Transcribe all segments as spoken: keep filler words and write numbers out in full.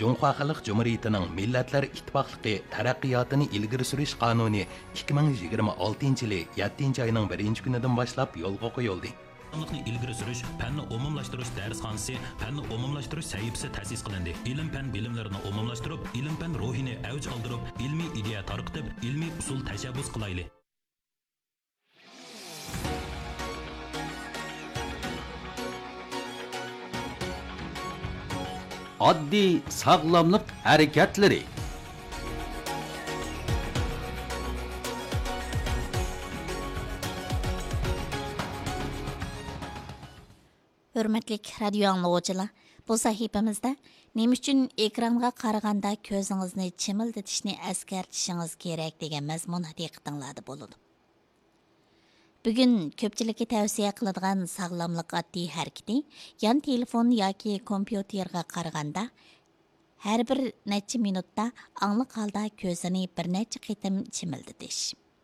Cumhuriyet Halk Cumhuriyeti'nin Milletler İttifaqlığı taraqqiyotini ilgiri surish qonuni ikki ming yigirma oltinchi yili yettinchi ayning birinchi kunidan boshlab yo'lga qo'yildi. Fanni ilgiri surish, fanni umumlashtirish darsxonasi, fanni umumlashtirish sayfisi ta'sis qilindi. Ilm-fan bilimlarini umumlashtirib, ilm-fan ruhini avj oldirib, ilmiy ideya tarqitib, ilmiy usul tashabbus qilayli. Oddiy sog'lomlik harakatlari. Hürmetli radyo anlıqçılar, bu sahifamizda nima uchun ekranga qaraganda ko'zingizni chimildatishni eskartishingiz kerak degan mazmun diqqatingizda bo'ladi. Bugun ko'pchilikka tavsiya qiladigan sog'lomlik oddiy harakati yon telefon yoki kompyuterga qaraganda har bir necha minutda angliq holda ko'zini bir necha qitim chimildatish.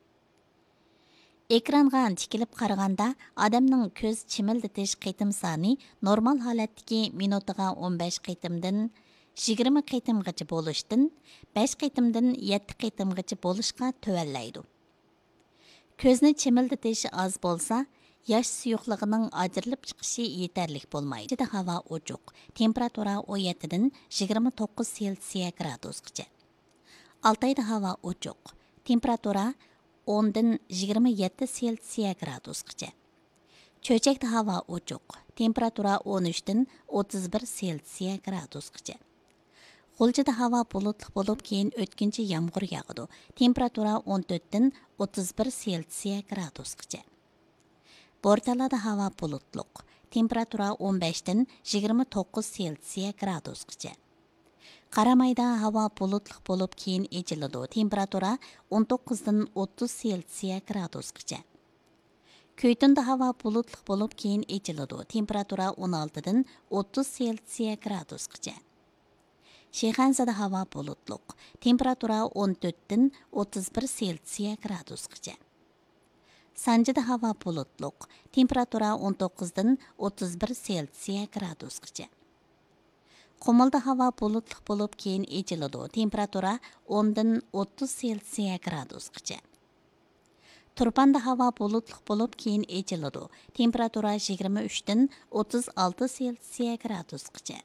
Ekranga tikilib qaraganda odamning ko'z chimildatish qitim soni normal holatdagi minutiga o'n besh qitimdan yigirma qitimgacha bo'lishdan besh qitimdan yetti qitimgacha bo'lishga tuvallaydi. Ko'zni chimildatish oz bo'lsa, yosh suyuqligining ajrilib chiqishi yetarli bo'lmaydi. Havo ochiq, temperatura o'n yetti dan yigirma to'qqiz Selsiya gradusgacha. Altayda havo ochiq, temperatura o'n dan yigirma yetti Selsiya gradusgacha. Cho'chakda havo ochiq, temperatura o'n uch dan o'ttiz bir Selsiya gradusgacha. G'uljada havo bulutli bo'lib, keyin o'tkinchi yomg'ir yog'adi. Temperatura o'n to'rt dan o'ttiz bir Selsiya gradusgacha. Bortalada havo bulutliq, temperatura o'n besh dan yigirma to'qqiz Selsiya gradusgacha. Qaramayda havo bulutli bo'lib, keyin echiladi. Temperatura o'n to'qqiz dan o'ttiz Selsiya gradusgacha. Köytunda havo bulutli bo'lib, keyin echiladi. Temperatura o'n olti dan o'ttiz Selsiya gradusgacha. Shayxonzada havo bulutliq, temperatura o'n to'rt dan o'ttiz bir Selsiya gradusgacha. Sanjida havo bulutliq, temperatura o'n to'qqiz dan o'ttiz bir Selsiya gradusgacha. Qumulda havo bulutli bo'lib, keyin echiladi. Temperatura o'n dan o'ttiz Selsiya gradusgacha. Turpanda havo bulutli bo'lib, keyin echiladi. Temperatura yigirma uch dan o'ttiz olti Selsiya gradusgacha.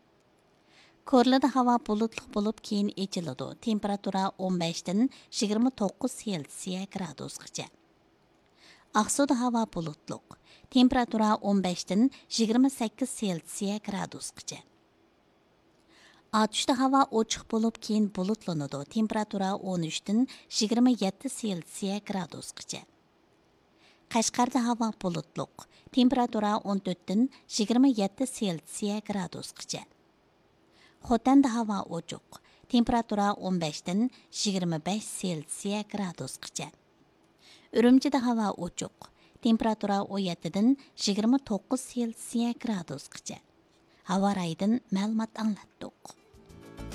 Korlada havo bulutli bo'lib, keyin echiladi. Temperatura o'n besh dan yigirma to'qqiz Selsiya gradusgacha. Aqsuda havo bulutliq, temperatura o'n besh dan yigirma sakkiz Selsiya gradusgacha. Atuşda havo ochiq bo'lib, keyin bulutlanadi. Temperatura o'n uch dan yigirma yetti Selsiya gradusgacha. Qashqarda havo bulutliq, temperatura o'n to'rt dan yigirma yetti Selsiya gradusgacha. Xotanda havo ochiq, temperatura o'n besh dan yigirma besh Selsiya gradusgacha. Urumchida havo ochiq, temperatura o'n yetti dan yigirma to'qqiz Selsiya gradusgacha. Havo rayidan ma'lumot anglatdik.